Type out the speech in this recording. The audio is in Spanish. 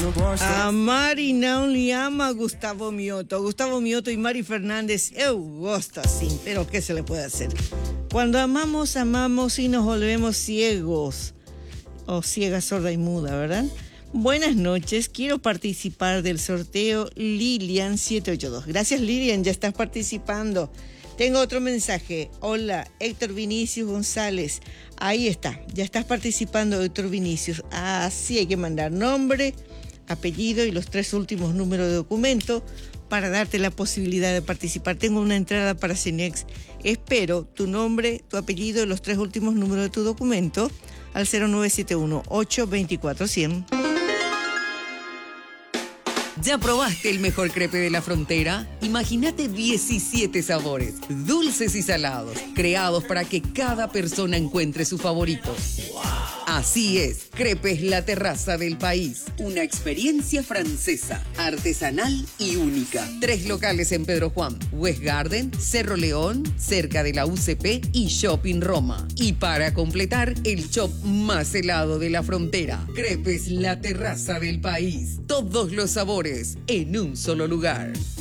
A Mari non li ama Gustavo Mioto. Gustavo Mioto y Mari Fernández, eu gosto así, pero ¿qué se le puede hacer? Cuando amamos, amamos y nos volvemos ciegos. O ciega, sorda y muda, ¿verdad? Buenas noches, quiero participar del sorteo Lilian 782. Gracias, Lilian, ya estás participando. Tengo otro mensaje. Hola, Héctor Vinicius González. Ahí está, ya estás participando, Héctor Vinicius. Así hay que mandar nombre, apellido y los 3 últimos números de documento para darte la posibilidad de participar. Tengo una entrada para Cenex. Espero tu nombre, tu apellido y los 3 últimos números de tu documento al 0971-824-100. ¿Ya probaste el mejor crepe de la frontera? Imagínate 17 sabores, dulces y salados, creados para que cada persona encuentre su favorito. Así es, Crepes La Terraza del País. Una experiencia francesa, artesanal y única. 3 locales en Pedro Juan, West Garden, Cerro León, cerca de la UCP y Shopping Roma. Y para completar, el shop más helado de la frontera. Crepes La Terraza del País. Todos los sabores en un solo lugar.